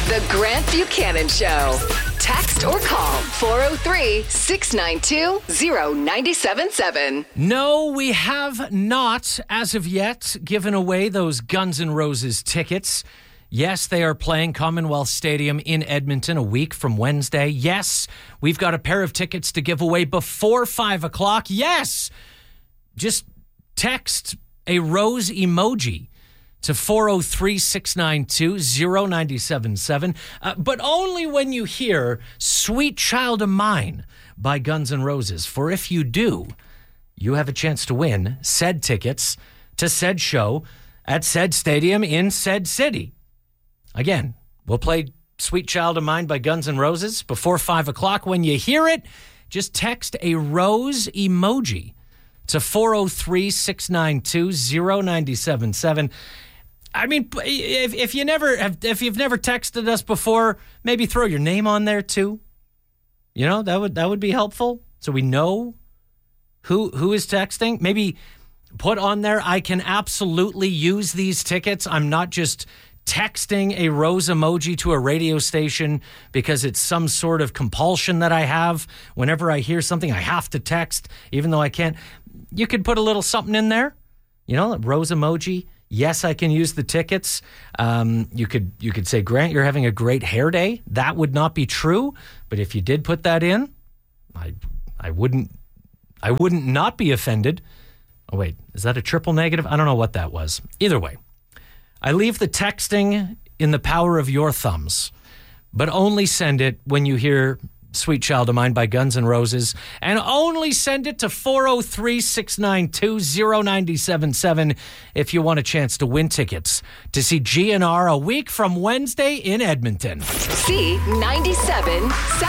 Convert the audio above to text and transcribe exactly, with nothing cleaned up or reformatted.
The Grant Buchanan Show. Text or call four oh three, six nine two, oh nine seven seven. No, we have not, as of yet, given away those Guns N' Roses tickets. Yes, they are playing Commonwealth Stadium in Edmonton a week from Wednesday. Yes, we've got a pair of tickets to give away before five o'clock. Yes, just text a rose emoji to four oh three, six nine two, oh nine seven seven, uh, but only when you hear Sweet Child of Mine by Guns N' Roses. For if you do, you have a chance to win said tickets to said show at said stadium in said city. Again, we'll play Sweet Child of Mine by Guns N' Roses before five o'clock. When you hear it, just text a rose emoji to four oh three, six nine two, oh nine seven seven. I mean, if if you never have, if you've never texted us before, maybe throw your name on there too. You know, that would that would be helpful, so we know who who is texting. Maybe put on there, I can absolutely use these tickets. I'm not just texting a rose emoji to a radio station because it's some sort of compulsion that I have. Whenever I hear something, I have to text, even though I can't. You could put a little something in there, you know, a rose emoji. Yes, I can use the tickets. Um, you could you could say, Grant, you're having a great hair day. That would not be true, but if you did put that in, I I wouldn't I wouldn't not be offended. Oh wait, is that a triple negative? I don't know what that was. Either way, I leave the texting in the power of your thumbs, but only send it when you hear Sweet Child of Mine by Guns N' Roses, and only send it to four oh three, six nine two, oh nine seven seven if you want a chance to win tickets to see G N R a week from Wednesday in Edmonton. C ninety-seven